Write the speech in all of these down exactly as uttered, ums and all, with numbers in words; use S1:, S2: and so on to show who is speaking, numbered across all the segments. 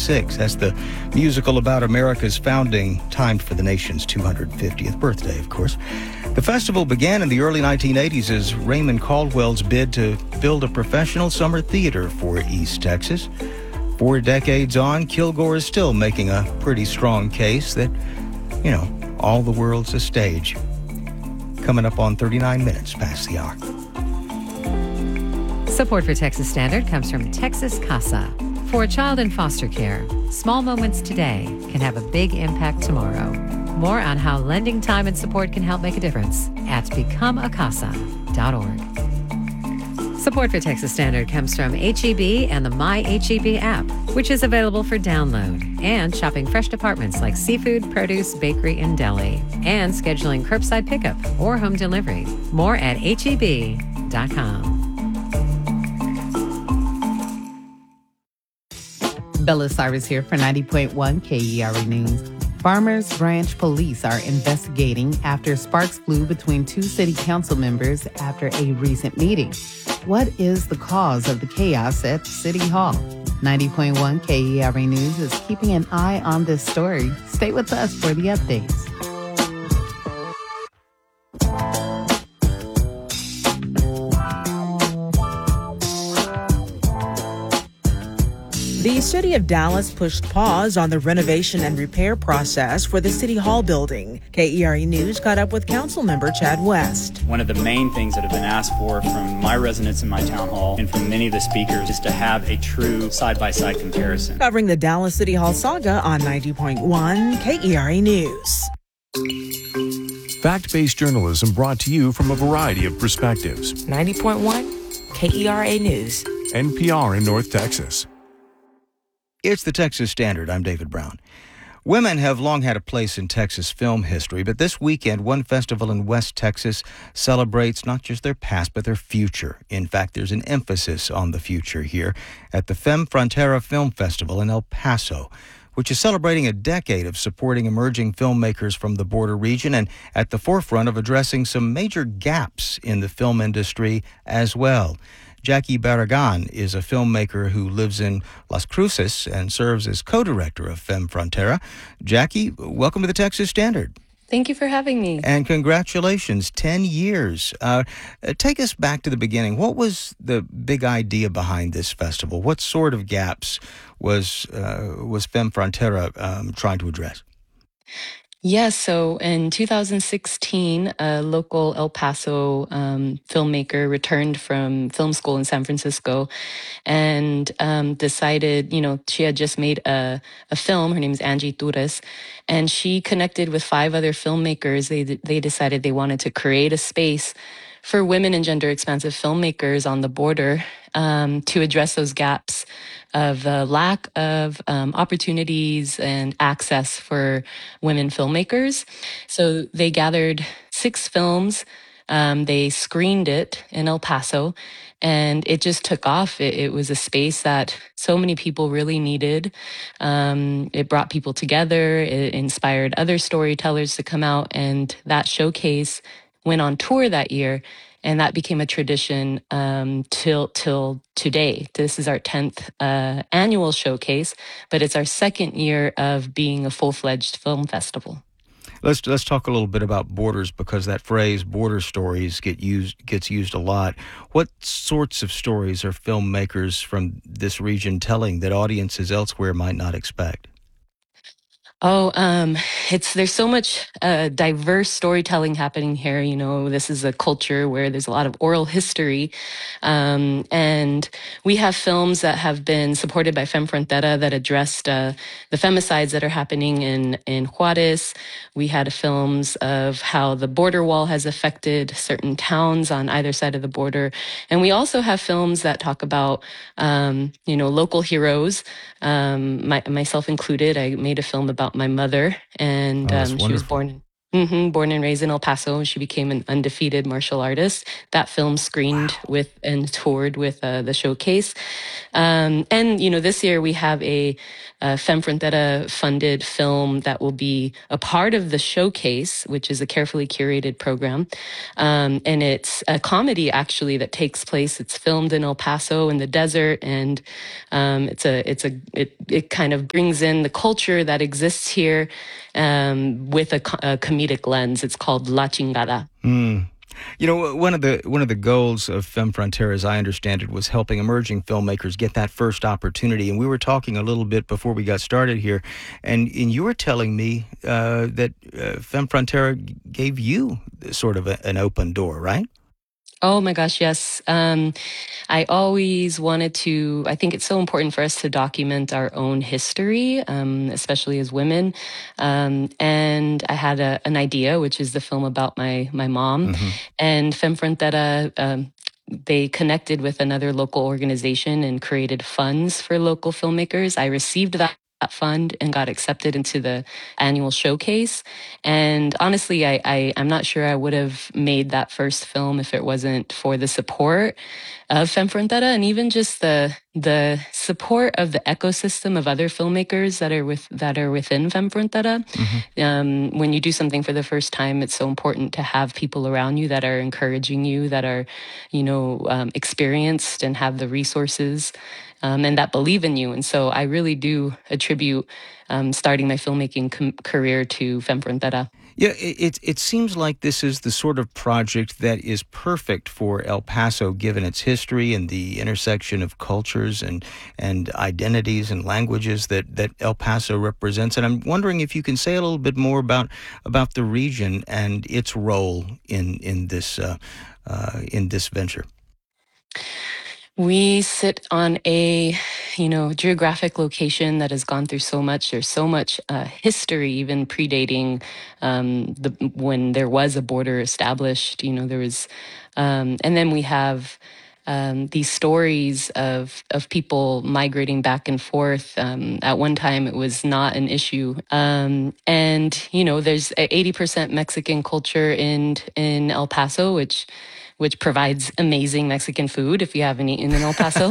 S1: twenty-six. That's the musical about America's founding, timed for the nation's two hundred fiftieth birthday, of course. The festival began in the early nineteen eighties as Raymond Caldwell's bid to build a professional summer theater for East Texas. Four decades on, Kilgore is still making a pretty strong case that, you know, all the world's a stage. Coming up on thirty-nine minutes past the hour.
S2: Support for Texas Standard comes from Texas Casa. For a child in foster care, small moments today can have a big impact tomorrow. More on how lending time and support can help make a difference at become a casa dot org. Support for Texas Standard comes from H E B and the My H E B app, which is available for download, and shopping fresh departments like seafood, produce, bakery, and deli, and scheduling curbside pickup or home delivery. More at H E B dot com.
S3: Bella Cyrus here for ninety point one K E R A News. Farmers Branch Police are investigating after sparks flew between two city council members after a recent meeting. What is the cause of the chaos at City Hall? ninety point one K E R A News is keeping an eye on this story. Stay with us for the updates.
S4: The city of Dallas pushed pause on the renovation and repair process for the City Hall building. K E R A News caught up with council member Chad West.
S5: One of the main things that have been asked for from my residents in my town hall and from many of the speakers is to have a true side-by-side comparison.
S4: Covering the Dallas City Hall saga on ninety point one K E R A News.
S6: Fact-based journalism brought to you from a variety of perspectives.
S7: ninety point one K E R A News.
S6: N P R in North Texas.
S1: It's the Texas Standard. I'm David Brown. Women have long had a place in Texas film history, but this weekend, one festival in West Texas celebrates not just their past, but their future. In fact, there's an emphasis on the future here at the Femme Frontera Film Festival in El Paso, which is celebrating a decade of supporting emerging filmmakers from the border region and at the forefront of addressing some major gaps in the film industry as well. Jackie Barragan is a filmmaker who lives in Las Cruces and serves as co-director of Femme Frontera. Jackie, welcome to the Texas Standard.
S8: Thank you for having me.
S1: And congratulations, ten years. Uh, take us back to the beginning. What was the big idea behind this festival? What sort of gaps was uh, was Femme Frontera um, trying to address?
S8: Yes, so in two thousand sixteen, a local El Paso um, filmmaker returned from film school in San Francisco and um, decided, you know, she had just made a, a film. Her name is Angie Torres, and she connected with five other filmmakers. They they decided they wanted to create a space for women and gender-expansive filmmakers on the border um, to address those gaps of uh, lack of um, opportunities and access for women filmmakers. So they gathered six films. Um, they screened it in El Paso, and it just took off. It, it was a space that so many people really needed. Um, it brought people together. It inspired other storytellers to come out, and that showcase went on tour that year, and that became a tradition um, till till today. This is our tenth uh, annual showcase, but it's our second year of being a full-fledged film festival.
S1: Let's let's talk a little bit about borders, because that phrase "border stories" get used gets used a lot. What sorts of stories are filmmakers from this region telling that audiences elsewhere might not expect?
S8: Oh, um, it's there's so much uh, diverse storytelling happening here. You know, this is a culture where there's a lot of oral history, um, and we have films that have been supported by Femme Frontera that addressed uh, the femicides that are happening in in Juarez. We had films of how the border wall has affected certain towns on either side of the border, and we also have films that talk about um, you know local heroes. Um, my, myself included, I made a film about my mother, and
S1: oh,
S8: um, she was born hmm born and raised in El Paso. She became an undefeated martial artist. That film screened
S1: Wow.
S8: with and toured with uh, the showcase. Um, and, you know, this year we have a, a Femme Frontera funded film that will be a part of the showcase, which is a carefully curated program. Um, and it's a comedy, actually, that takes place. It's filmed in El Paso in the desert. And um, it's a, it's a, it, it kind of brings in the culture that exists here um, with a, co- a comedic lens. It's called La Chingada.
S1: Mm. You know, one of the one of the goals of Femme Frontera, as I understand it, was helping emerging filmmakers get that first opportunity. And we were talking a little bit before we got started here, and, and you were telling me uh, that uh, Femme Frontera gave you sort of a, an open door, right?
S8: Oh my gosh, yes. Um, I always wanted to, I think it's so important for us to document our own history, um, especially as women. Um, and I had a, an idea, which is the film about my, my mom.
S1: Mm-hmm.
S8: And Femme Frontera, um, they connected with another local organization and created funds for local filmmakers. I received that fund and got accepted into the annual showcase. And honestly, I, I, I'm not sure I would have made that first film if it wasn't for the support of Femme Frontera and even just the the support of the ecosystem of other filmmakers that are with that are within Femme Frontera.
S1: Mm-hmm.
S8: Um, when you do something for the first time, it's so important to have people around you that are encouraging you, that are, you know, um, experienced and have the resources. Um, and that believe in you. And so I really do attribute um, starting my filmmaking com- career to Femme Frontera.
S1: Yeah, it, it it seems like this is the sort of project that is perfect for El Paso, given its history and the intersection of cultures and and identities and languages that, that El Paso represents. And I'm wondering if you can say a little bit more about about the region and its role in in this uh, uh, in this venture.
S8: We sit on a, you know, geographic location that has gone through so much. There's so much uh, history, even predating um, the when there was a border established. You know, there was, um, and then we have um, these stories of of people migrating back and forth. Um, at one time, it was not an issue, um, and you know, there's eighty percent Mexican culture in in El Paso, which which provides amazing Mexican food if you haven't eaten in El Paso.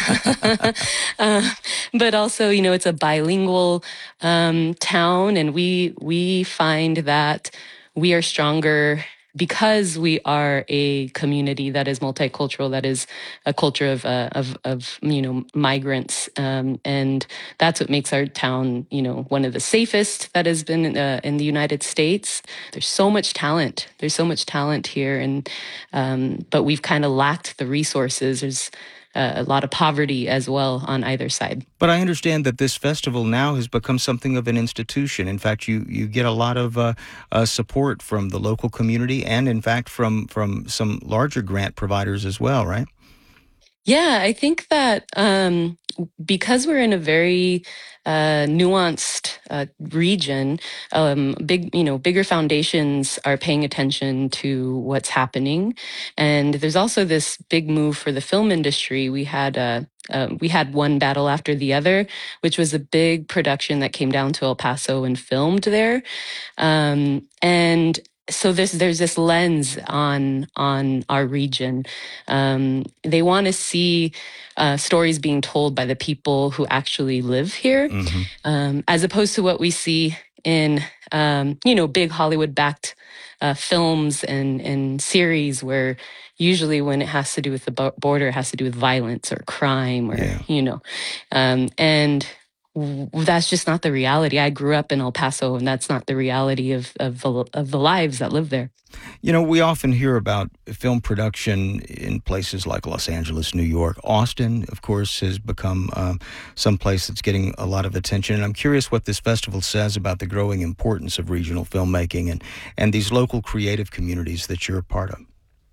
S8: uh, but also, you know, it's a bilingual um, town, and we we find that we are stronger because we are a community that is multicultural, that is a culture of uh, of, of you know migrants, um, and that's what makes our town, you know, one of the safest that has been uh, in the United States. There's so much talent. There's so much talent here, and um, but we've kind of lacked the resources. There's uh, a lot of poverty as well on either side.
S1: But I understand that this festival now has become something of an institution. In fact, you, you get a lot of uh, uh, support from the local community and, in fact, from, from some larger grant providers as well, right?
S8: Yeah, I think that um, because we're in a very uh, nuanced uh, region, um, big, you know, bigger foundations are paying attention to what's happening, and there's also this big move for the film industry. We had a uh, we had One Battle After the Other, which was a big production that came down to El Paso and filmed there, um, and so there's there's this lens on on our region. Um, they want to see uh, stories being told by the people who actually live here,
S1: Mm-hmm.
S8: um, as opposed to what we see in um, you know big Hollywood backed uh, films and and series where usually when it has to do with the bo- border, it has to do with violence or crime or
S1: Yeah.
S8: you know, um, and that's just not the reality. I grew up in El Paso, and that's not the reality of of the, of the lives that live there.
S1: You know, we often hear about film production in places like Los Angeles, New York. Austin, of course, has become um, some place that's getting a lot of attention. And I'm curious what this festival says about the growing importance of regional filmmaking and, and these local creative communities that you're a part of.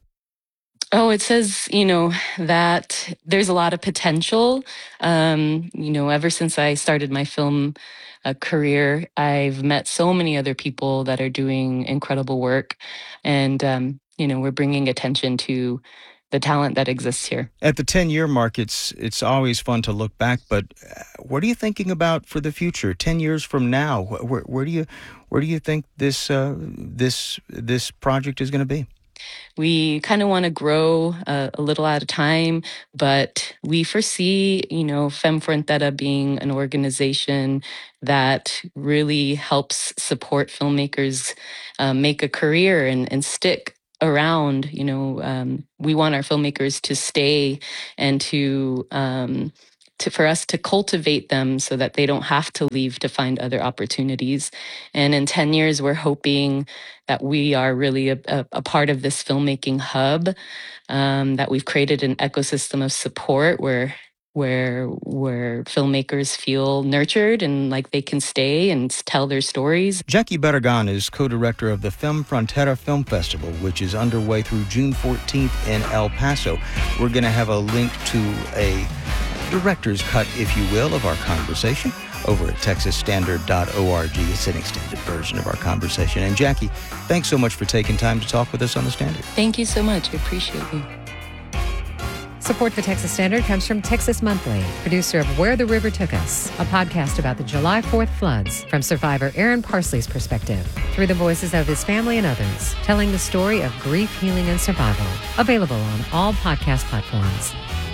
S8: Oh, it says, you know, that there's a lot of potential. Um, you know, ever since I started my film uh, career, I've met so many other people that are doing incredible work. And, um, you know, we're bringing attention to the talent that exists here.
S1: At the ten-year mark, it's it's always fun to look back, but what are you thinking about for the future? Ten years from now, where, where do you where do you think this uh, this this project is going to be?
S8: We kind of want to grow uh, a little at a time, but we foresee, you know, Femme Frontera being an organization that really helps support filmmakers uh, make a career and, and stick around. You know, um, we want our filmmakers to stay and to um, to for us to cultivate them so that they don't have to leave to find other opportunities. And in ten years, we're hoping that we are really a, a, a part of this filmmaking hub, um, that we've created an ecosystem of support where where where filmmakers feel nurtured and like they can stay and tell their stories.
S1: Jackie Barragan is co-director of the Femme Frontera Film Festival, which is underway through June fourteenth in El Paso. We're going to have a link to a director's cut, if you will, of our conversation over at texas standard dot org. It's an extended version of our conversation. And Jackie, thanks so much for taking time to talk with us on The Standard.
S8: Thank you so much. I appreciate you.
S2: Support for Texas Standard comes from Texas Monthly, producer of Where the River Took Us, a podcast about the July fourth floods from survivor Aaron Parsley's perspective, through the voices of his family and others, telling the story of grief, healing, and survival. Available on all podcast platforms.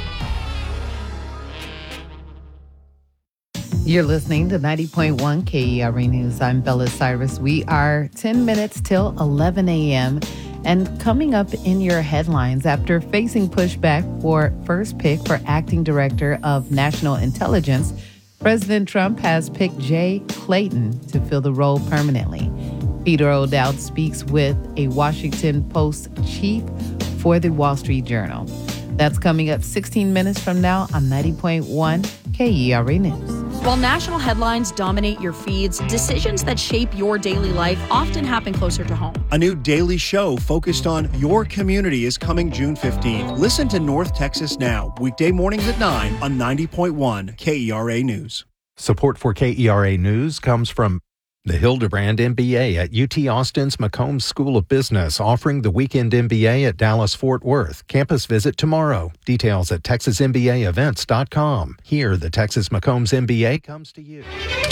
S3: You're listening to ninety point one K E R A News. I'm Bella Cyrus. We are ten minutes till eleven a.m. And coming up in your headlines, after facing pushback for first pick for acting director of national intelligence, President Trump has picked Jay Clayton to fill the role permanently. Peter O'Dowd speaks with a Washington Post chief for the Wall Street Journal. That's coming up sixteen minutes from now on ninety point one K E R A News.
S9: While national headlines dominate your feeds, decisions that shape your daily life often happen closer to home.
S10: A new daily show focused on your community is coming June fifteenth. Listen to North Texas Now, weekday mornings at nine on ninety point one K E R A News.
S11: Support for K E R A News comes from the Hildebrand M B A at U T Austin's McCombs School of Business, offering the weekend M B A at Dallas-Fort Worth. Campus visit tomorrow. Details at texas m b a events dot com. Here, the Texas McCombs M B A comes to you.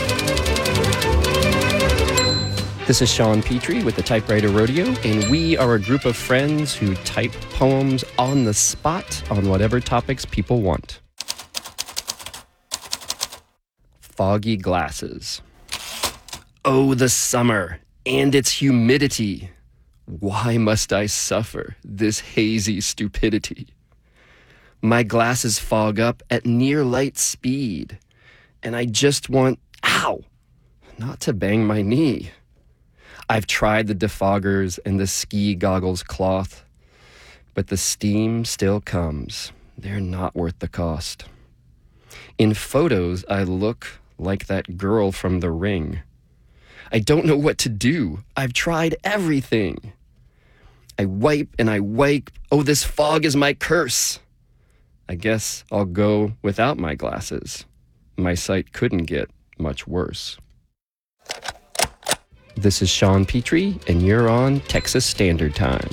S12: This is Sean Petrie with the Typewriter Rodeo, and we are a group of friends who type poems on the spot on whatever topics people want. Foggy glasses. Oh, the summer and its humidity. Why must I suffer this hazy stupidity? My glasses fog up at near light speed, and I just want, ow, not to bang my knee. I've tried the defoggers and the ski goggles cloth, but the steam still comes. They're not worth the cost. In photos, I look like that girl from The Ring. I don't know what to do. I've tried everything. I wipe and I wipe. Oh, this fog is my curse. I guess I'll go without my glasses. My sight couldn't get much worse. This is Sean Petrie, and you're on Texas Standard Time.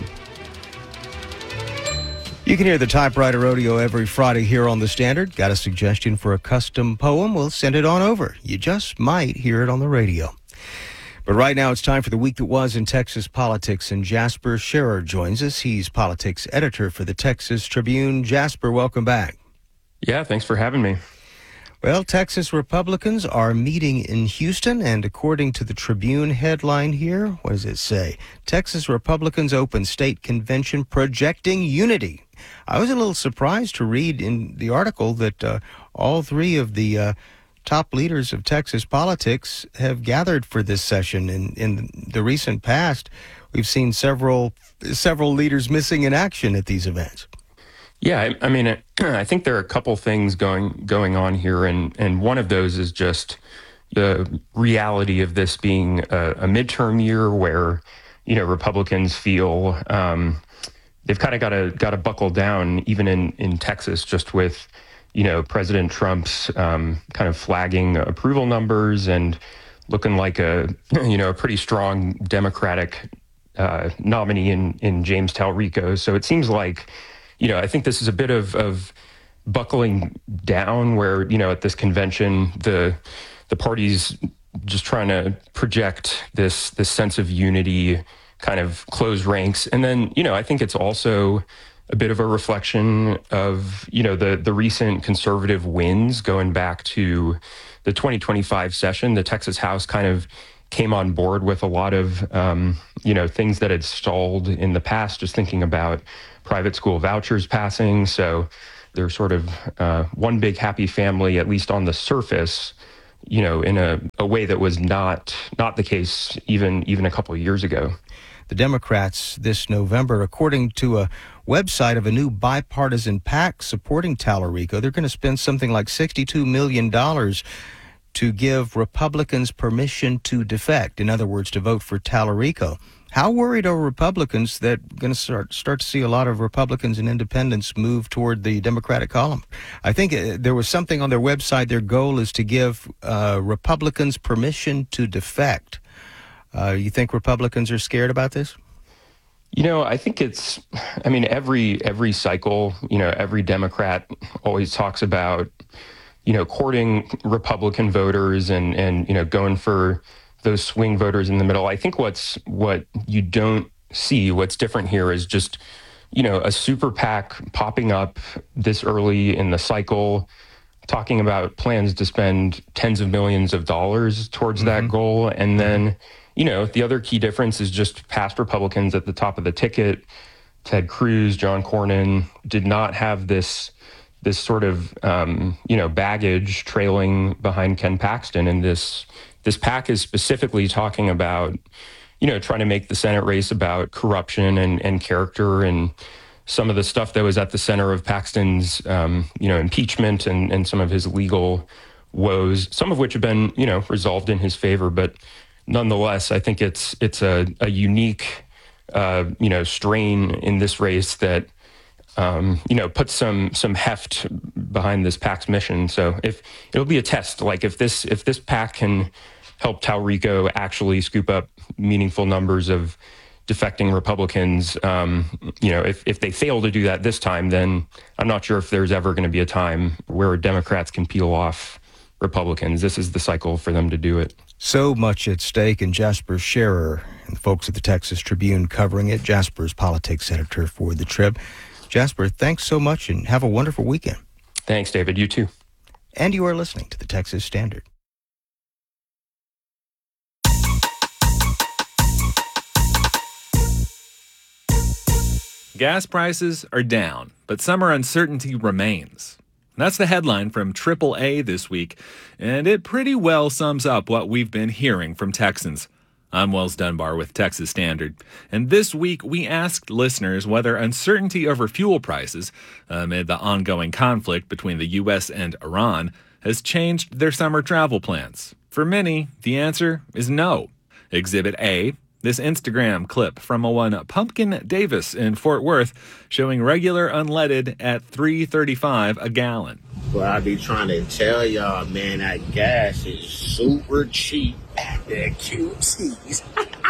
S1: You can hear the Typewriter Rodeo every Friday here on The Standard. Got a suggestion for a custom poem? We'll send it on over. You just might hear it on the radio. But right now it's time for the week that was in Texas politics, and Jasper Scherer joins us. He's politics editor for the Texas Tribune. Jasper, welcome back.
S13: Yeah, thanks for having me.
S1: Well, Texas Republicans are meeting in Houston, and according to the Tribune headline here, what does it say? Texas Republicans open state convention projecting unity. I was a little surprised to read in the article that uh, all three of the uh, top leaders of Texas politics have gathered for this session. In, in the recent past, we've seen several several leaders missing in action at these events.
S13: Yeah, I, I mean, I think there are a couple things going going on here, and, and one of those is just the reality of this being a, a midterm year where, you know, Republicans feel um, they've kind of got to got to buckle down, even in, in Texas, just with, you know, President Trump's um, kind of flagging approval numbers and looking like a, you know, a pretty strong Democratic uh, nominee in, in James Talrico. So it seems like, you know, I think this is a bit of, of buckling down where, you know, at this convention, the the parties just trying to project this this sense of unity, kind of close ranks. And then, you know, I think it's also a bit of a reflection of, you know, the the recent conservative wins going back to the twenty twenty-five session. The Texas House kind of came on board with a lot of, um, you know, things that had stalled in the past, just thinking about private school vouchers passing. So they're sort of uh, one big happy family, at least on the surface, you know, in a, a way that was not not the case even even a couple of years ago.
S1: The Democrats this November, according to a website of a new bipartisan PAC supporting Tallarico, they're going to spend something like sixty-two million dollars to give Republicans permission to defect. In other words, to vote for Tallarico. How worried are Republicans that we're going to start, start to see a lot of Republicans and independents move toward the Democratic column? I think uh, there was something on their website. Their goal is to give uh, Republicans permission to defect. Uh, you think Republicans are scared about this?
S13: You know, I think it's, I mean, every every cycle, you know, every Democrat always talks about, you know, courting Republican voters and, and, you know, going for those swing voters in the middle. I think what's what you don't see, what's different here is just, you know, a super PAC popping up this early in the cycle, talking about plans to spend tens of millions of dollars towards mm-hmm. that goal. And then, you know, the other key difference is just past Republicans at the top of the ticket, Ted Cruz, John Cornyn, did not have this this sort of, um, you know, baggage trailing behind Ken Paxton. And this this PAC is specifically talking about, you know, trying to make the Senate race about corruption and, and character and some of the stuff that was at the center of Paxton's, um, you know, impeachment and, and some of his legal woes, some of which have been, you know, resolved in his favor. But nonetheless, I think it's it's a, a unique, uh, you know, strain in this race that, um, you know, puts some some heft behind this PAC's mission. So if it'll be a test, like if this if this PAC can help Tallarico actually scoop up meaningful numbers of defecting Republicans, um, you know, if, if they fail to do that this time, then I'm not sure if there's ever going to be a time where Democrats can peel off Republicans. This is the cycle for them to do it.
S1: So much at stake, and Jasper Scherer and the folks at the Texas Tribune covering it. Jasper's politics editor for the Trib. Jasper, thanks so much and have a wonderful weekend.
S13: Thanks, David. You too.
S1: And you are listening to the Texas Standard.
S14: Gas prices are down, but summer uncertainty remains. That's the headline from triple A this week, and it pretty well sums up what we've been hearing from Texans. I'm Wells Dunbar with Texas Standard, and this week we asked listeners whether uncertainty over fuel prices amid the ongoing conflict between the U S and Iran has changed their summer travel plans. For many, the answer is no. Exhibit A, this Instagram clip from a one Pumpkin Davis in Fort Worth showing regular unleaded at three thirty-five a gallon.
S15: Well, I be trying to tell y'all, man, that gas is super cheap at the Q Cs.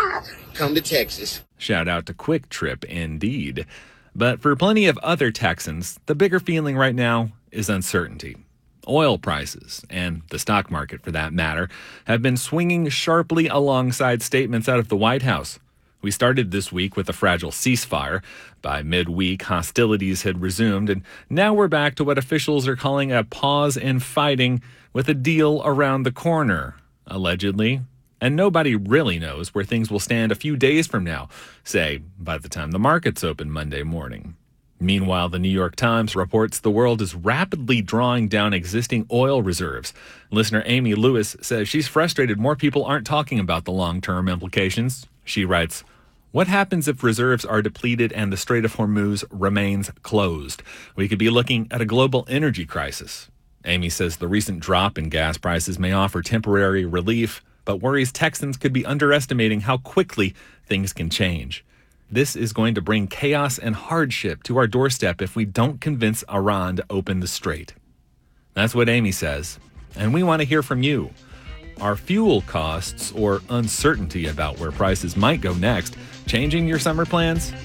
S15: Come to Texas.
S14: Shout out to Quick Trip, indeed. But for plenty of other Texans, the bigger feeling right now is uncertainty. Oil prices, and the stock market for that matter, have been swinging sharply alongside statements out of the White House. We started this week with a fragile ceasefire. By midweek, hostilities had resumed, and now we're back to what officials are calling a pause in fighting with a deal around the corner, allegedly. And nobody really knows where things will stand a few days from now, say by the time the markets open Monday morning. Meanwhile, the New York Times reports the world is rapidly drawing down existing oil reserves. Listener Amy Lewis says she's frustrated more people aren't talking about the long-term implications. She writes, "What happens if reserves are depleted and the Strait of Hormuz remains closed? We could be looking at a global energy crisis." Amy says the recent drop in gas prices may offer temporary relief, but worries Texans could be underestimating how quickly things can change. This is going to bring chaos and hardship to our doorstep if we don't convince Iran to open the strait. That's what Amy says, and we want to hear from you. Are fuel costs or uncertainty about where prices might go next changing your summer plans?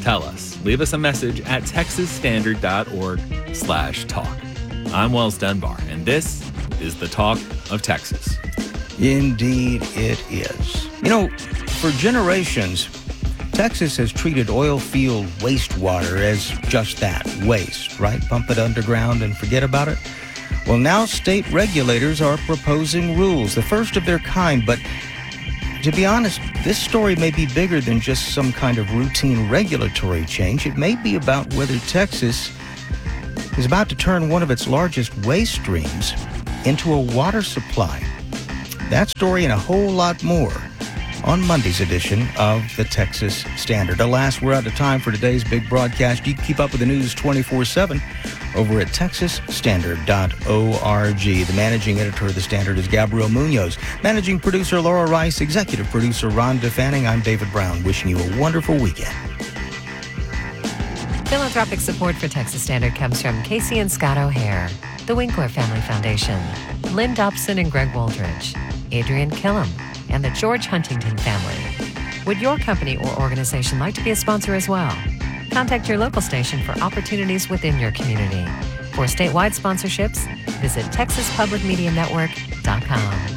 S14: Tell us. Leave us a message at texasstandard.org slash talk. I'm Wells Dunbar, and this is the Talk of Texas.
S1: Indeed it is. You know, for generations, Texas has treated oil field wastewater as just that, waste, right? Pump it underground and forget about it. Well, now state regulators are proposing rules, the first of their kind, but to be honest, this story may be bigger than just some kind of routine regulatory change. It may be about whether Texas is about to turn one of its largest waste streams into a water supply. That story and a whole lot more on Monday's edition of the Texas Standard. Alas, we're out of time for today's big broadcast. You can keep up with the news twenty-four seven over at texas standard dot org. The managing editor of the Standard is Gabriel Munoz. Managing producer Laura Rice. Executive producer Ron DeFanning. I'm David Brown, wishing you a wonderful weekend.
S2: Philanthropic support for Texas Standard comes from Casey and Scott O'Hare, the Winkler Family Foundation, Lynn Dobson and Greg Waldridge, Adrian Killam, and the George Huntington family. Would your company or organization like to be a sponsor as well? Contact your local station for opportunities within your community. For statewide sponsorships, visit texas public media network dot com.